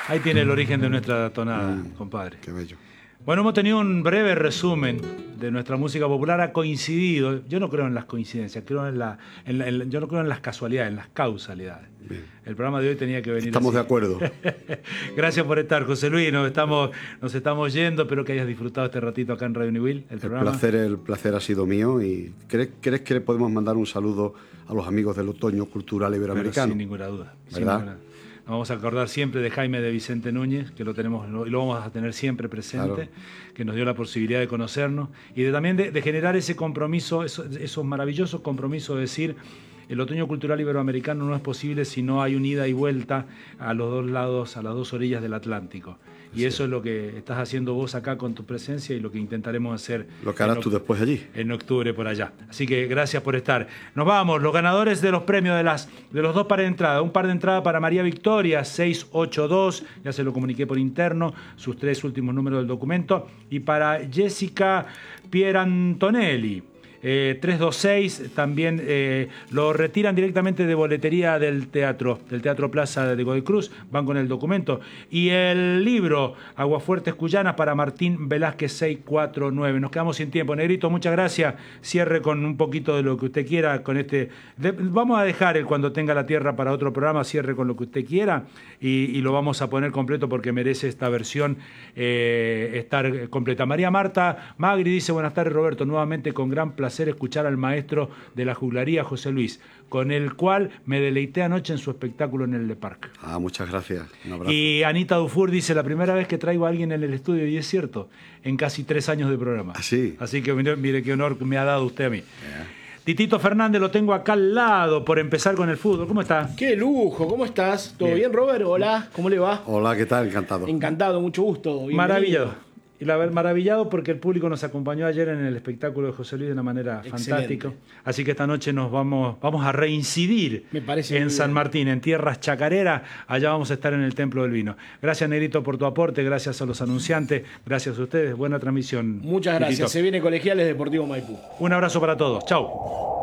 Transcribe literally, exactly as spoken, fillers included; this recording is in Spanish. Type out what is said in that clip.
Ahí tiene el origen de nuestra tonada, Mm, compadre. Qué bello. Bueno, hemos tenido un breve resumen de nuestra música popular, ha coincidido. Yo no creo en las coincidencias, creo en la, en la- en la- yo no creo en las casualidades, en las causalidades. Bien. El programa de hoy tenía que venir Estamos así. de acuerdo. Gracias por estar, José Luis. Nos estamos, nos estamos yendo. Espero que hayas disfrutado este ratito acá en Radio Newell, el El programa. placer, el placer ha sido mío. ¿Y crees, crees que le podemos mandar un saludo a los amigos del Otoño Cultural Pero Iberoamericano? sin ninguna duda. sin ¿Verdad? ninguna- Nos vamos a acordar siempre de Jaime de Vicente Núñez, que lo tenemos y lo vamos a tener siempre presente, Claro. que nos dio la posibilidad de conocernos y de también de, de generar ese compromiso, esos, esos maravillosos compromisos de decir el otoño cultural iberoamericano no es posible si no hay un ida y vuelta a los dos lados, a las dos orillas del Atlántico. Y Sí. eso es lo que estás haciendo vos acá con tu presencia y lo que intentaremos hacer Lo que harás en tú después allí. en octubre por allá. Así que gracias por estar. Nos vamos, los ganadores de los premios de, las, de los dos pares de entrada. Un par de entrada para María Victoria, seis ocho dos, ya se lo comuniqué por interno, sus tres últimos números del documento. Y para Jessica Pierantonelli, eh, tres dos seis, también eh, lo retiran directamente de boletería del teatro, del Teatro Plaza de Godoy Cruz, van con el documento. Y el libro Aguafuertes Cuyanas para Martín Velázquez seis cuatro nueve. Nos quedamos sin tiempo. Negrito, muchas gracias. Cierre con un poquito de lo que usted quiera con este. de- vamos a dejar el Cuando tenga la tierra para otro programa, cierre con lo que usted quiera y, y lo vamos a poner completo porque merece esta versión eh, estar completa. María Marta Magri dice: buenas tardes, Roberto, nuevamente con gran placer escuchar al maestro de la juglaría, José Luis, con el cual me deleité anoche en su espectáculo en el Le Parc. Ah, muchas gracias. Un abrazo. Y Anita Dufour dice: la primera vez que traigo a alguien en el estudio, y es cierto, en casi tres años de programa. ¿Ah, sí? Así que mire, mire qué honor me ha dado usted a mí. Titito Fernández lo tengo acá al lado por empezar con el fútbol. ¿Cómo está? ¡Qué lujo! ¿Cómo estás? ¿Todo Bien. bien, Robert? Hola, ¿cómo le va? Hola, ¿qué tal? Encantado. Encantado, mucho gusto. Bienvenido. Maravillado. Y la ver maravillado porque el público nos acompañó ayer en el espectáculo de José Luis de una manera Excelente. fantástica. Así que esta noche nos vamos, vamos a reincidir Me parece en muy San bien. Martín, en tierras chacareras. Allá vamos a estar en el Templo del Vino. Gracias, Negrito, por tu aporte. Gracias a los anunciantes. Gracias a ustedes. Buena transmisión. Muchas gracias. Titito. Se viene Colegiales Deportivo Maipú. Un abrazo para todos. Chau.